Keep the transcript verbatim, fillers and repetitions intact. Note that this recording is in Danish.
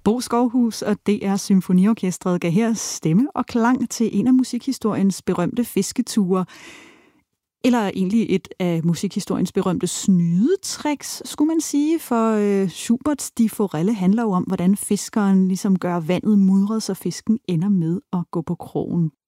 Bo Skovhus og D R Symfoniorkestret gav her stemme og klang til en af musikhistoriens berømte fisketure. Eller egentlig et af musikhistoriens berømte snydetricks, skulle man sige, for øh, Schuberts Die Forelle handler jo om, hvordan fiskeren ligesom gør vandet mudret, så fisken ender med at gå på krogen.